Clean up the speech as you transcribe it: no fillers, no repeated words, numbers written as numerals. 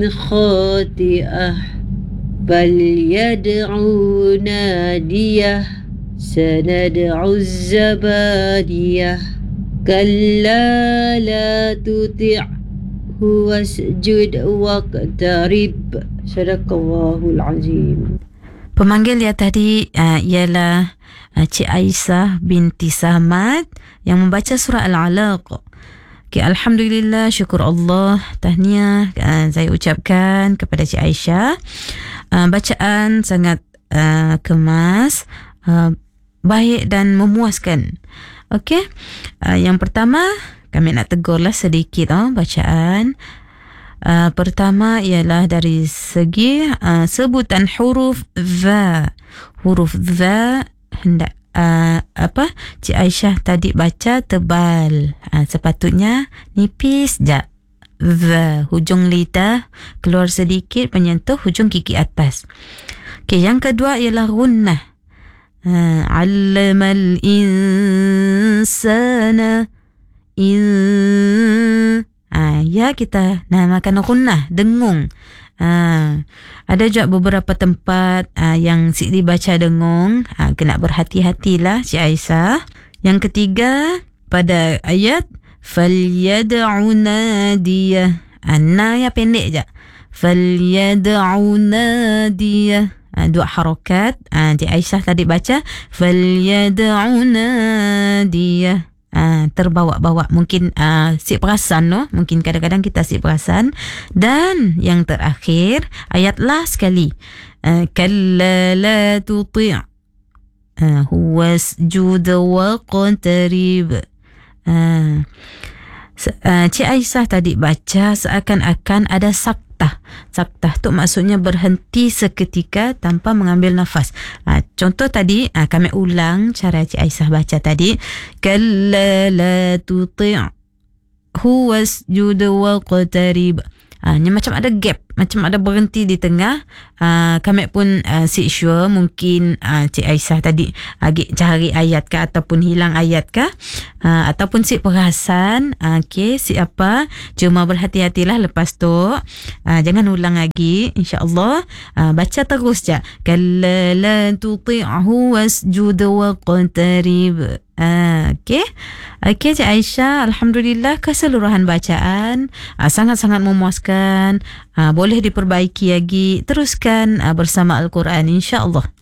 خاطئة فليدعوا ناديه سندع الزبانية كلا لا تطعه واسجد واقترب. Sadaqallahul Azim. Pemanggil yang tadi ialah Cik Aisyah binti Samad yang membaca surah Al-Alaq. Okay, Alhamdulillah, syukur Allah, tahniah saya ucapkan kepada Cik Aisyah. Bacaan sangat kemas, baik dan memuaskan. Okey, yang pertama kami nak tegurlah sedikit bacaan. Pertama ialah dari segi sebutan huruf dha. Huruf dha hendak Cik Aisyah tadi baca tebal, sepatutnya nipis je. Dha, hujung lidah keluar sedikit menyentuh hujung gigi atas. Okey, yang kedua ialah gunnah. Allamal insana ya, kita namakan gunnah, dengung. Ada juga beberapa tempat yang si dibaca dengung, kena berhati-hatilah Cik Aisyah. Yang ketiga pada ayat falyad'u nadiyah, na ya pendek je, falyad'u nadiyah, dua harakat. Cik Aisyah tadi baca falyad'u nadiyah, terbawa-bawa, mungkin si perasan mungkin kadang-kadang kita si perasan. Dan yang terakhir ayat last sekali, kalla la tuti' wasjud waqtarib. Cik Aisyah tadi baca seakan-akan ada saktah. Saktah tu maksudnya berhenti seketika tanpa mengambil nafas. Contoh tadi, kami ulang cara Cik Aisyah baca tadi. Kalla la tuti'hu wasjud waqtarib. Macam ada gap, macam ada berhenti di tengah. Kami pun si sure mungkin Cik Aisyah tadi cari ayat ke ataupun hilang ayat ke, ataupun si perasan. Okay, si apa, cuma berhati-hatilah lepas tu. Jangan ulang lagi, insya-Allah. Baca terus je. Kalla la tuti'hu wasjud waqtarib. Okay, Cik Aisyah, Alhamdulillah keseluruhan bacaan sangat-sangat memuaskan. Boleh diperbaiki lagi. Teruskan bersama Al-Quran, insya-Allah.